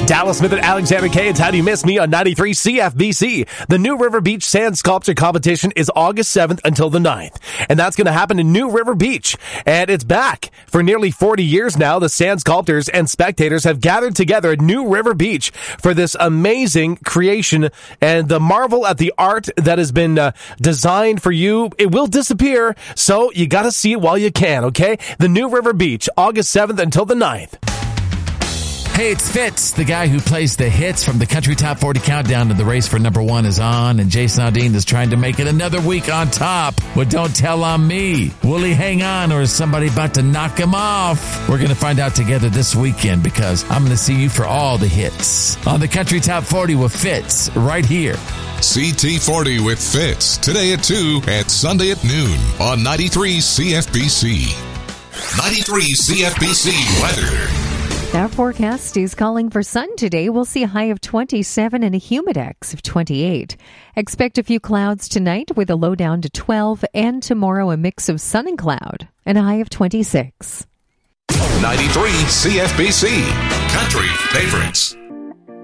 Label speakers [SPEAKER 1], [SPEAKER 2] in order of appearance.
[SPEAKER 1] Dallas Smith and Alexander K. It's How Do You Miss Me on 93 CFBC. The New River Beach Sand Sculpture Competition is August 7th until the 9th. And that's going to happen in New River Beach. And it's back. For nearly 40 years now, the sand sculptors and spectators have gathered together at New River Beach for this amazing creation. And the marvel at the art that has been designed for you, it will disappear. So you got to see it while you can, okay? The New River Beach, August 7th until the 9th.
[SPEAKER 2] Hey, it's Fitz, the guy who plays the hits from the Country Top 40 Countdown, and the race for number one is on, and Jason Aldean is trying to make it another week on top. Well, don't tell on me. Will he hang on, or is somebody about to knock him off? We're going to find out together this weekend, because I'm going to see you for all the hits on the Country Top 40 with Fitz right here.
[SPEAKER 3] CT40 with Fitz, today at 2 and Sunday at noon on 93 CFBC. 93 CFBC weather.
[SPEAKER 4] Our forecast is calling for sun today. We'll see a high of 27 and a humidex of 28. Expect a few clouds tonight with a low down to 12, and tomorrow a mix of sun and cloud and a high of 26.
[SPEAKER 3] 93 CFBC, Country Favorites.